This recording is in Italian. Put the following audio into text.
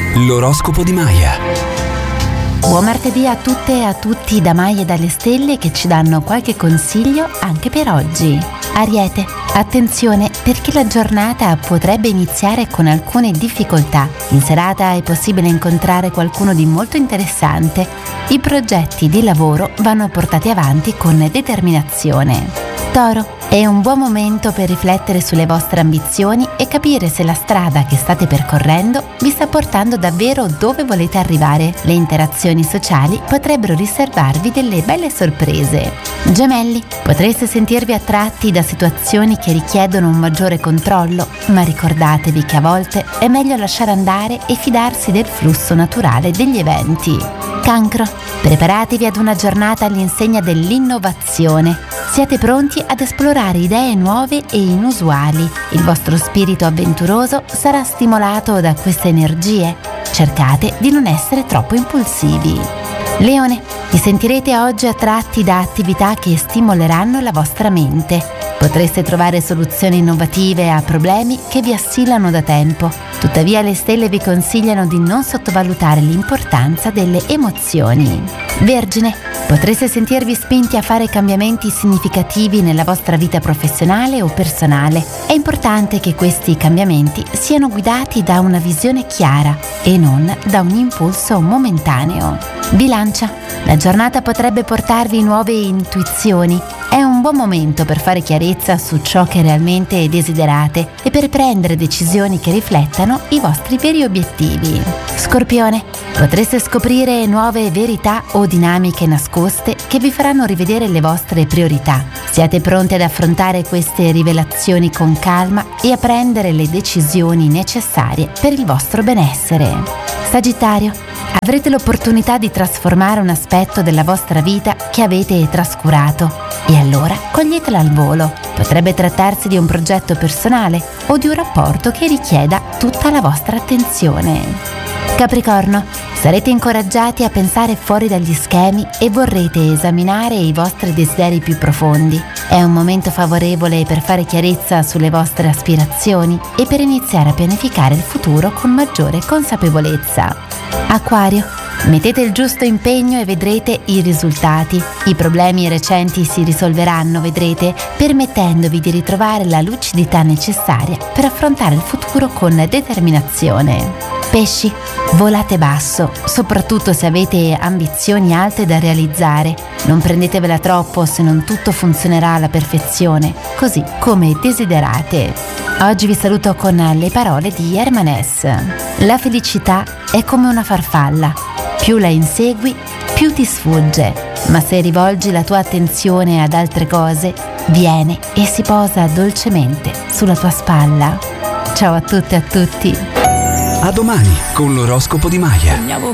L'oroscopo di Maya. Buon martedì a tutte e a tutti da Maya e dalle stelle che ci danno qualche consiglio anche per oggi. Ariete, attenzione perché la giornata potrebbe iniziare con alcune difficoltà. In serata è possibile incontrare qualcuno di molto interessante. I progetti di lavoro vanno portati avanti con determinazione. Toro, è un buon momento per riflettere sulle vostre ambizioni e capire se la strada che state percorrendo vi sta portando davvero dove volete arrivare. Le interazioni sociali potrebbero riservarvi delle belle sorprese. Gemelli, potreste sentirvi attratti da situazioni che richiedono un maggiore controllo, ma ricordatevi che a volte è meglio lasciare andare e fidarsi del flusso naturale degli eventi. Cancro, preparatevi ad una giornata all'insegna dell'innovazione. Siete pronti ad esplorare idee nuove e inusuali. Il vostro spirito avventuroso sarà stimolato da queste energie. Cercate di non essere troppo impulsivi. Leone, vi sentirete oggi attratti da attività che stimoleranno la vostra mente. Potreste trovare soluzioni innovative a problemi che vi assillano da tempo. Tuttavia le stelle vi consigliano di non sottovalutare l'importanza delle emozioni. Vergine, potreste sentirvi spinti a fare cambiamenti significativi nella vostra vita professionale o personale. È importante che questi cambiamenti siano guidati da una visione chiara e non da un impulso momentaneo. Bilancia, la giornata potrebbe portarvi nuove intuizioni. È un buon momento per fare chiarezza su ciò che realmente desiderate e per prendere decisioni che riflettano i vostri veri obiettivi. Scorpione, potreste scoprire nuove verità o dinamiche nascoste che vi faranno rivedere le vostre priorità. Siate pronti ad affrontare queste rivelazioni con calma e a prendere le decisioni necessarie per il vostro benessere. Sagittario, avrete l'opportunità di trasformare un aspetto della vostra vita che avete trascurato. E allora coglietela al volo. Potrebbe trattarsi di un progetto personale o di un rapporto che richieda tutta la vostra attenzione. Capricorno, sarete incoraggiati a pensare fuori dagli schemi e vorrete esaminare i vostri desideri più profondi. È un momento favorevole per fare chiarezza sulle vostre aspirazioni e per iniziare a pianificare il futuro con maggiore consapevolezza. Acquario, mettete il giusto impegno e vedrete i risultati. I problemi recenti si risolveranno, vedrete, permettendovi di ritrovare la lucidità necessaria per affrontare il futuro con determinazione. Pesci, volate basso, soprattutto se avete ambizioni alte da realizzare. Non prendetevela troppo se non tutto funzionerà alla perfezione, così come desiderate. Oggi vi saluto con le parole di Hermanès. La felicità è come una farfalla. Più la insegui, più ti sfugge, ma se rivolgi la tua attenzione ad altre cose, viene e si posa dolcemente sulla tua spalla. Ciao a tutte e a tutti. A domani con l'oroscopo di Maya.